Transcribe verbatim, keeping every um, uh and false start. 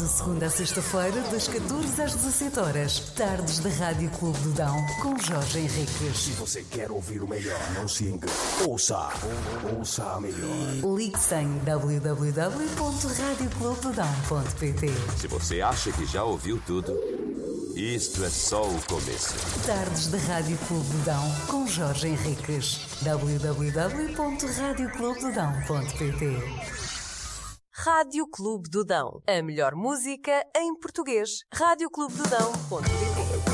De segunda a sexta-feira, das catorze às dezassete horas. Tardes da Rádio Clube do Dão, com Jorge Henriques. Se você quer ouvir o melhor, não se engane. Ouça, ouça a melhor. Ligue-se em w w w ponto radio clube do dão ponto p t. Se você acha que já ouviu tudo, isto é só o começo. Tardes da Rádio Clube do Dão, com Jorge Henriques. w w w ponto radio clube do dão ponto p t. Rádio Clube do Dão. A melhor música em português. rádio clube do dão ponto p t.